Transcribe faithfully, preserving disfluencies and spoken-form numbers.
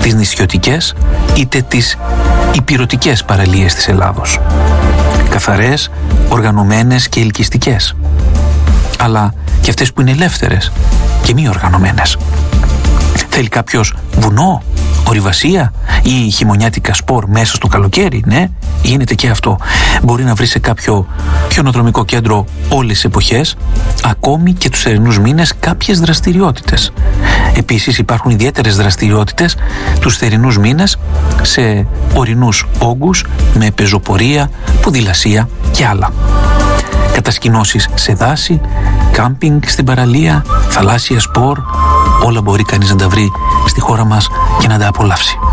τις νησιωτικές είτε τις ηπειρωτικές παραλίες της Ελλάδος. Καθαρές, οργανωμένες και ελκυστικές. Αλλά και αυτές που είναι ελεύθερες και μη οργανωμένες. Θέλει κάποιος βουνό, ορειβασία ή χειμωνιάτικα σπορ μέσα στο καλοκαίρι? Ναι, γίνεται και αυτό. Μπορεί να βρει σε κάποιο χιονοδρομικό κέντρο όλες τις εποχές, ακόμη και τους θερινούς μήνες, κάποιες δραστηριότητες. Επίσης υπάρχουν ιδιαίτερες δραστηριότητες τους θερινούς μήνες σε ορεινούς όγκους με πεζοπορία, ποδηλασία και άλλα. Κατασκηνώσεις σε δάση, κάμπινγκ στην παραλία, θαλάσσια σπορ, όλα μπορεί κανείς να τα βρει στη χώρα μας και να τα απολαύσει.